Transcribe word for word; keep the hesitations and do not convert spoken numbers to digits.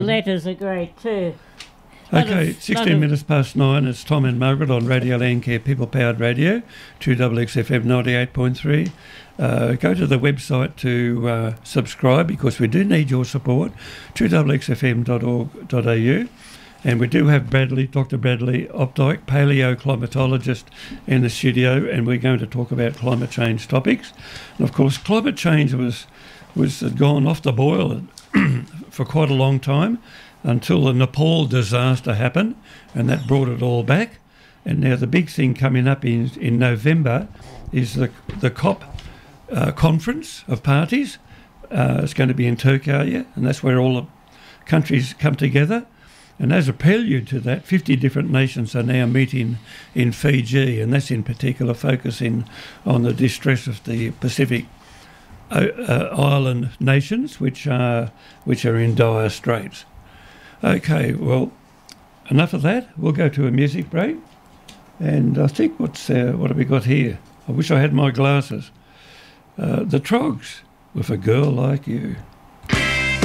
Letters are great too. Okay, of, sixteen of, minutes past nine. It's Tom and Margaret on Radio Landcare People Powered Radio, two X X F M ninety-eight point three. Uh, go to the website to uh, subscribe because we do need your support, two X X F M dot org dot A U. And we do have Bradley, Doctor Bradley Opdyke, paleoclimatologist, in the studio, and we're going to talk about climate change topics. And of course, climate change was was gone off the boil for quite a long time until the Nepal disaster happened, and that brought it all back. And now the big thing coming up in, in November is the the COP uh, conference of parties. Uh, it's going to be in Turkey, and that's where all the countries come together. And as a prelude to that, fifty different nations are now meeting in Fiji, and that's in particular focusing on the distress of the Pacific uh, uh, island nations, which are which are in dire straits. Okay, well, enough of that. We'll go to a music break, and I think what's uh, what have we got here? I wish I had my glasses. Uh, the Trogs with A Girl Like You.